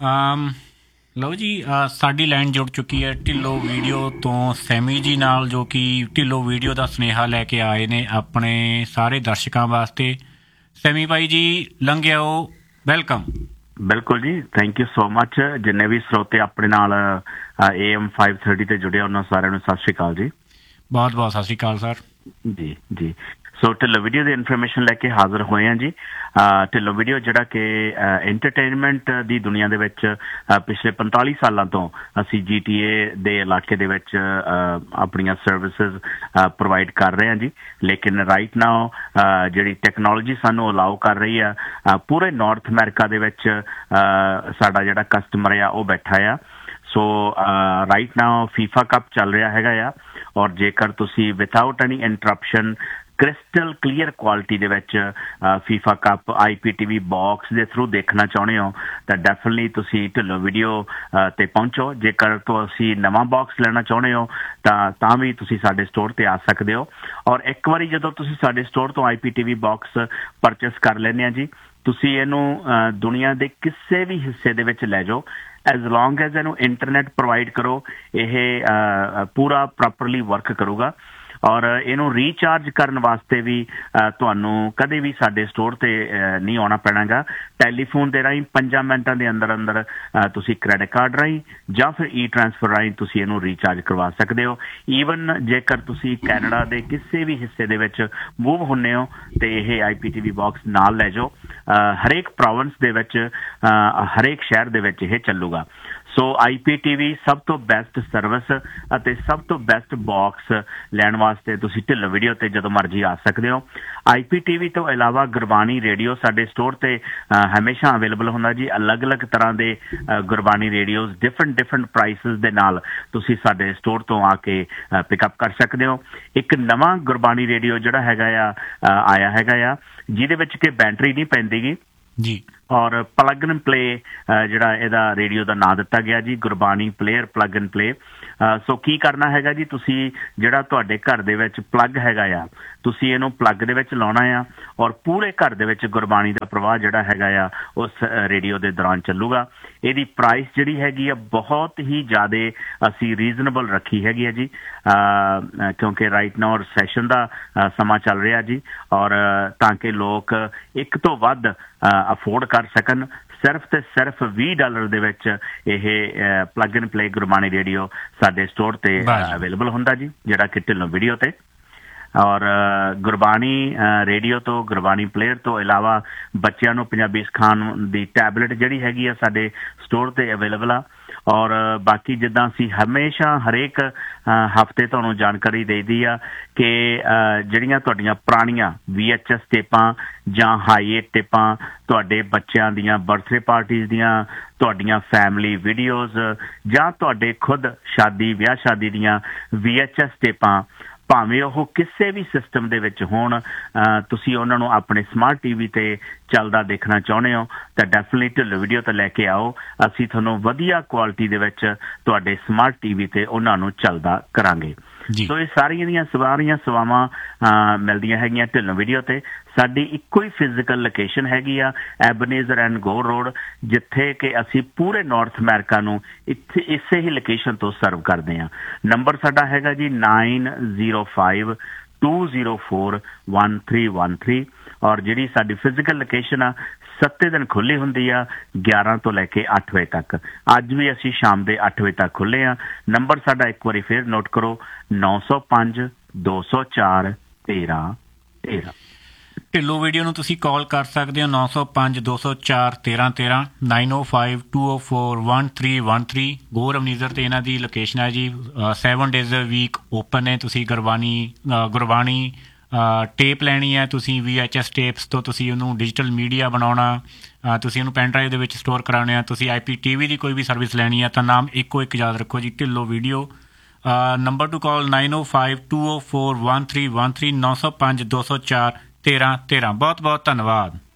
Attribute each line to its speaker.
Speaker 1: ਲਓ ਜੀ, ਸਾਡੀ ਲਾਈਨ ਜੁੜ ਚੁੱਕੀ ਹੈ ਢਿੱਲੋਂ ਵੀਡੀਓ ਤੋਂ ਸੈਮੀ ਜੀ ਨਾਲ, ਜੋ ਕਿ ਢਿੱਲੋਂ ਵੀਡੀਓ ਦਾ ਸੁਨੇਹਾ ਲੈ ਕੇ ਆਏ ਨੇ ਆਪਣੇ ਸਾਰੇ ਦਰਸ਼ਕਾਂ ਵਾਸਤੇ। ਸੈਮੀ ਭਾਈ ਜੀ ਲੰਘ ਆਓ, ਵੈਲਕਮ।
Speaker 2: ਬਿਲਕੁਲ ਜੀ, ਥੈਂਕ ਯੂ ਸੋ ਮਚ। ਜਿੰਨੇ ਵੀ ਸਰੋਤੇ ਆਪਣੇ ਨਾਲ AM 530 ਤੇ ਜੁੜੇ ਉਹਨਾਂ ਸਾਰਿਆਂ ਨੂੰ ਸਤਿ ਸ਼੍ਰੀ ਅਕਾਲ ਜੀ।
Speaker 1: ਬਹੁਤ ਬਹੁਤ ਸਤਿ ਸ਼੍ਰੀ ਅਕਾਲ ਸਰ।
Speaker 2: ਜੀ ਜੀ, ਸੋ ਢਿੱਲੋਂ ਵੀਡੀਓ ਦੀ ਇਨਫੋਰਮੇਸ਼ਨ ਲੈ ਕੇ ਹਾਜ਼ਰ ਹੋਏ ਹਾਂ ਜੀ। ਢਿੱਲੋਂ ਵੀਡੀਓ ਜਿਹੜਾ ਕਿ ਐਂਟਰਟੇਨਮੈਂਟ ਦੀ ਦੁਨੀਆ ਦੇ ਵਿੱਚ ਪਿਛਲੇ 45 ਸਾਲਾਂ ਤੋਂ ਅਸੀਂ GTA ਦੇ ਇਲਾਕੇ ਦੇ ਵਿੱਚ ਆਪਣੀਆਂ ਸਰਵਿਸਿਜ਼ ਪ੍ਰੋਵਾਈਡ ਕਰ ਰਹੇ ਹਾਂ ਜੀ। ਲੇਕਿਨ ਰਾਈਟ ਨਾਓ ਜਿਹੜੀ ਟੈਕਨੋਲੋਜੀ ਸਾਨੂੰ ਅਲਾਓ ਕਰ ਰਹੀ ਆ, ਪੂਰੇ ਨਾਰਥ ਅਮਰੀਕਾ ਦੇ ਵਿੱਚ ਸਾਡਾ ਜਿਹੜਾ ਕਸਟਮਰ ਆ ਉਹ ਬੈਠਾ ਆ। ਸੋ ਰਾਈਟ ਨਾਓ FIFA ਕੱਪ ਚੱਲ ਰਿਹਾ ਹੈਗਾ ਆ, ਔਰ ਜੇਕਰ ਤੁਸੀਂ ਵਿਥਆਊਟ ਐਨੀ ਇੰਟਰਪਸ਼ਨ ਕ੍ਰਿਸਟਲ ਕਲੀਅਰ ਕੁਆਲਿਟੀ ਦੇ ਵਿੱਚ FIFA ਕੱਪ IPTV ਬਾਕਸ ਦੇ ਥਰੂ ਦੇਖਣਾ ਚਾਹੁੰਦੇ ਹੋ ਤਾਂ ਡੈਫੀਨਿਟਲੀ ਤੁਸੀਂ ਢਿੱਲੋਂ ਵੀਡੀਓ ਤੇ ਪਹੁੰਚੋ। ਜੇਕਰ ਤੁਸੀਂ ਨਵਾਂ ਬਾਕਸ ਲੈਣਾ ਚਾਹੁੰਦੇ ਹੋ ਤਾਂ ਵੀ ਤੁਸੀਂ ਸਾਡੇ ਸਟੋਰ ਤੇ ਆ ਸਕਦੇ ਹੋ। ਔਰ ਇੱਕ ਵਾਰੀ ਜਦੋਂ ਤੁਸੀਂ ਸਾਡੇ ਸਟੋਰ ਤੋਂ IPTV ਬਾਕਸ ਪਰਚੇਸ ਕਰ ਲੈਂਦੇ ਆ ਜੀ, ਤੁਸੀਂ ਇਹਨੂੰ ਦੁਨੀਆ ਦੇ ਕਿਸੇ ਵੀ ਹਿੱਸੇ ਦੇ ਵਿੱਚ ਲੈ ਜਾਓ। ਐਜ਼ ਲੌਂਗ ਐਜ਼ ਇਹਨੂੰ ਇੰਟਰਨੈਟ ਪ੍ਰੋਵਾਈਡ ਕਰੋ, ਇਹ ਪੂਰਾ ਪ੍ਰੋਪਰਲੀ ਵਰਕ ਕਰੂਗਾ। ਔਰ ਇਹਨੂੰ ਰੀਚਾਰਜ ਕਰਨ ਵਾਸਤੇ ਵੀ ਤੁਹਾਨੂੰ ਕਦੇ ਵੀ ਸਾਡੇ ਸਟੋਰ ਤੇ ਨਹੀਂ ਆਉਣਾ ਪੈਣਾਗਾ। ਟੈਲੀਫੋਨ ਦੇ ਰਾਹੀਂ 5 ਮਿੰਟਾਂ ਦੇ ਅੰਦਰ ਅੰਦਰ ਤੁਸੀਂ ਕ੍ਰੈਡਿਟ ਕਾਰਡ ਰਾਹੀਂ ਜਾਂ ਫਿਰ ਟ੍ਰਾਂਸਫਰ ਰਾਹੀਂ ਤੁਸੀਂ ਇਹਨੂੰ ਰੀਚਾਰਜ ਕਰਵਾ ਸਕਦੇ ਹੋ। ਈਵਨ ਜੇਕਰ ਤੁਸੀਂ ਕੈਨੇਡਾ ਦੇ ਕਿਸੇ ਵੀ ਹਿੱਸੇ ਦੇ ਵਿੱਚ ਮੂਵ ਹੁੰਦੇ ਹੋ ਤੇ ਇਹ IPTV ਬਾਕਸ ਨਾਲ ਲੈ ਜਾਓ। ਹਰੇਕ ਪ੍ਰੋਵਿੰਸ ਦੇ ਵਿੱਚ ਹਰੇਕ ਸ਼ਹਿਰ ਦੇ ਵਿੱਚ ਇਹ ਚੱਲੂਗਾ। ਸੋ IPTV ਸਭ ਤੋਂ ਬੈਸਟ ਸਰਵਿਸ ਅਤੇ ਸਭ ਤੋਂ ਬੈਸਟ ਬਾਕਸ ਲੈਣ ਵਾਸਤੇ ਤੁਸੀਂ ਢਿੱਲੋਂ ਵੀਡੀਓ ਤੇ ਜਦੋਂ ਮਰਜ਼ੀ ਆ ਸਕਦੇ ਹੋ। IPTV ਤੋਂ ਇਲਾਵਾ ਗੁਰਬਾਣੀ ਰੇਡੀਓ ਸਾਡੇ ਸਟੋਰ ਤੇ ਹਮੇਸ਼ਾ ਅਵੇਲੇਬਲ ਹੁੰਦਾ ਜੀ। ਅਲੱਗ-ਅਲੱਗ ਤਰ੍ਹਾਂ ਦੇ ਗੁਰਬਾਣੀ ਰੇਡੀਓਜ਼ ਡਿਫਰੈਂਟ ਪ੍ਰਾਈਸਿਸ ਦੇ ਨਾਲ ਤੁਸੀਂ ਸਾਡੇ ਸਟੋਰ ਤੋਂ ਆ ਕੇ ਪਿਕਅਪ ਕਰ ਸਕਦੇ ਹੋ। ਇੱਕ ਨਵਾਂ ਗੁਰਬਾਣੀ ਰੇਡੀਓ ਜਿਹੜਾ ਹੈਗਾ ਆਇਆ ਹੈਗਾ ਆ, ਜਿਹਦੇ ਵਿੱਚ ਕਿ ਬੈਟਰੀ ਨਹੀਂ ਪੈਂਦੀਗੀ
Speaker 1: ਜੀ, ਔਰ
Speaker 2: ਪਲੱਗ ਐਂਡ ਪਲੇ ਜਿਹੜਾ ਇਹਦਾ ਰੇਡੀਓ ਦਾ ਨਾਂ ਦਿੱਤਾ ਗਿਆ ਜੀ, Gurbani player plug and play. ਸੋ ਕੀ ਕਰਨਾ ਹੈਗਾ ਜੀ, ਤੁਸੀਂ ਜਿਹੜਾ ਤੁਹਾਡੇ ਘਰ ਦੇ ਵਿੱਚ ਪਲੱਗ ਹੈਗਾ ਆ, ਤੁਸੀਂ ਇਹਨੂੰ ਪਲੱਗ ਦੇ ਵਿੱਚ ਲਾਉਣਾ ਆ ਔਰ ਪੂਰੇ ਘਰ ਦੇ ਵਿੱਚ ਗੁਰਬਾਣੀ ਦਾ ਪ੍ਰਵਾਹ ਜਿਹੜਾ ਹੈਗਾ ਆ ਉਸ ਰੇਡੀਓ ਦੇ ਦੌਰਾਨ ਚੱਲੂਗਾ। ਇਹਦੀ ਪ੍ਰਾਈਸ ਜਿਹੜੀ ਹੈਗੀ ਆ ਬਹੁਤ ਹੀ ਜ਼ਿਆਦਾ ਅਸੀਂ ਰੀਜ਼ਨੇਬਲ ਰੱਖੀ ਹੈਗੀ ਆ ਜੀ, ਕਿਉਂਕਿ ਰਾਈਟ ਨਾਓ ਰਿਸੈਸ਼ਨ ਦਾ ਸਮਾਂ ਚੱਲ ਰਿਹਾ ਜੀ, ਔਰ ਤਾਂ ਕਿ ਲੋਕ ਇੱਕ ਤੋਂ ਵੱਧ ਅਫੋਰਡ ਕਰ ਸਕਣ। ਸਿਰਫ ਤੇ ਸਿਰਫ $20 ਦੇ ਵਿੱਚ ਇਹ plug and play Gurbani radio ਸਾਡੇ ਸਟੋਰ ਤੇ ਅਵੇਲੇਬਲ ਹੁੰਦਾ ਜੀ, ਜਿਹੜਾ ਕਿ ਢਿੱਲੋਂ ਵੀਡੀਓ ਤੇ। ਔਰ ਗੁਰਬਾਣੀ ਰੇਡੀਓ ਤੋਂ, ਗੁਰਬਾਣੀ ਪਲੇਅਰ ਤੋਂ ਇਲਾਵਾ ਬੱਚਿਆਂ ਨੂੰ ਪੰਜਾਬੀ ਸਿਖਾਉਣ ਦੀ ਟੈਬਲੇਟ ਜਿਹੜੀ ਹੈਗੀ ਆ ਸਾਡੇ ਸਟੋਰ ਤੇ ਅਵੇਲੇਬਲ ਆ। ਔਰ ਬਾਕੀ ਜਿੱਦਾਂ ਅਸੀਂ ਹਮੇਸ਼ਾ ਹਰੇਕ ਹਫ਼ਤੇ ਤੁਹਾਨੂੰ ਜਾਣਕਾਰੀ ਦੇਈਦੀ ਆ ਕਿ ਜਿਹੜੀਆਂ ਤੁਹਾਡੀਆਂ ਪੁਰਾਣੀਆਂ VHS ਟੇਪਾਂ ਜਾਂ ਹਾਈ-8 ਟੇਪਾਂ, ਤੁਹਾਡੇ ਬੱਚਿਆਂ ਦੀਆਂ ਬਰਥਡੇ ਪਾਰਟੀਜ਼ ਦੀਆਂ, ਤੁਹਾਡੀਆਂ ਫੈਮਿਲੀ ਵੀਡੀਓਜ਼ ਜਾਂ ਤੁਹਾਡੇ ਖੁਦ ਵਿਆਹ ਸ਼ਾਦੀ ਦੀਆਂ VHS ਟੇਪਾਂ, ਭਾਵੇਂ ਉਹ ਕਿਸੇ ਵੀ ਸਿਸਟਮ ਦੇ ਵਿੱਚ ਹੋਣ, ਤੁਸੀਂ ਉਹਨਾਂ ਨੂੰ ਆਪਣੇ ਸਮਾਰਟ TV ਤੇ ਚੱਲਦਾ ਦੇਖਣਾ ਚਾਹੁੰਦੇ ਹੋ ਤਾਂ ਡੈਫੀਨਿਟਲੀ ਢਿੱਲੋਂ ਵੀਡੀਓ ਤੋਂ ਲੈ ਕੇ ਆਓ। ਅਸੀਂ ਤੁਹਾਨੂੰ ਵਧੀਆ ਕੁਆਲਿਟੀ ਦੇ ਵਿੱਚ ਤੁਹਾਡੇ ਸਮਾਰਟ TV ਤੇ ਉਹਨਾਂ ਨੂੰ ਚੱਲਦਾ ਕਰਾਂਗੇ। ਸੋ ਇਹ ਸਾਰੀਆਂ ਦੀਆਂ ਸੇਵਾਵਾਂ ਮਿਲਦੀਆਂ ਹੈਗੀਆਂ ਢਿੱਲੋਂ ਵੀਡੀਓ ਤੇ। ਸਾਡੀ ਇੱਕੋ ਹੀ ਫਿਜ਼ੀਕਲ ਲੋਕੇਸ਼ਨ ਹੈਗੀ ਆ, ਐਬਨੇਜ਼ਰ ਐਂਡ ਗੋ ਰੋਡ, ਜਿੱਥੇ ਕਿ ਅਸੀਂ ਪੂਰੇ ਨਾਰਥ ਅਮਰੀਕਾ ਨੂੰ ਇਸੇ ਹੀ ਲੋਕੇਸ਼ਨ ਤੋਂ ਸਰਵ ਕਰਦੇ ਹਾਂ। ਨੰਬਰ ਸਾਡਾ ਹੈਗਾ ਜੀ 9052041313। ਔਰ ਜਿਹੜੀ ਸਾਡੀ ਫਿਜ਼ੀਕਲ ਲੋਕੇਸ਼ਨ ਆ 7 ਦਿਨ ਖੁੱਲ੍ਹੀ ਹੁੰਦੀ ਆ, 11 ਤੋਂ ਲੈ ਕੇ 8 ਵਜੇ ਤੱਕ। ਅੱਜ ਵੀ ਅਸੀਂ ਸ਼ਾਮ ਦੇ 8 ਵਜੇ ਤੱਕ ਖੁੱਲ੍ਹੇ ਆ। ਨੰਬਰ ਸਾਡਾ ਇੱਕ ਵਾਰੀ ਫਿਰ ਨੋਟ ਕਰੋ, 9052041313।
Speaker 1: ਢਿੱਲੋਂ ਵੀਡੀਓ ਨੂੰ ਤੁਸੀਂ ਕਾਲ ਕਰ ਸਕਦੇ ਹੋ 9052041313, 9052041313। ਗੌਰ ਅਮਨੀਜ਼ਰ ਤੇ ਇਹਨਾਂ ਦੀ ਲੋਕੇਸ਼ਨ ਹੈ ਜੀ। 7 ਡੇਜ਼ ਅ ਵੀਕ ਓਪਨ ਹੈ। ਤੁਸੀਂ ਗੁਰਬਾਣੀ ਟੇਪ ਲੈਣੀ ਹੈ, ਤੁਸੀਂ VHS ਟੇਪਸ ਤੋਂ ਤੁਸੀਂ ਉਹਨੂੰ ਡਿਜੀਟਲ ਮੀਡੀਆ ਬਣਾਉਣਾ, ਤੁਸੀਂ ਉਹਨੂੰ ਪੈਨ ਡਰਾਈਵ ਦੇ ਵਿੱਚ ਸਟੋਰ ਕਰਾਉਣੇ ਆ, ਤੁਸੀਂ IPTV ਦੀ ਕੋਈ ਵੀ ਸਰਵਿਸ ਲੈਣੀ ਹੈ ਤਾਂ ਨਾਮ ਇੱਕੋ ਇੱਕ ਯਾਦ ਰੱਖੋ ਜੀ, ਢਿੱਲੋਂ ਵੀਡੀਓ। ਨੰਬਰ ਟੂ ਕਾਲ 9052041313, 9052041313। ਬਹੁਤ ਬਹੁਤ ਧੰਨਵਾਦ।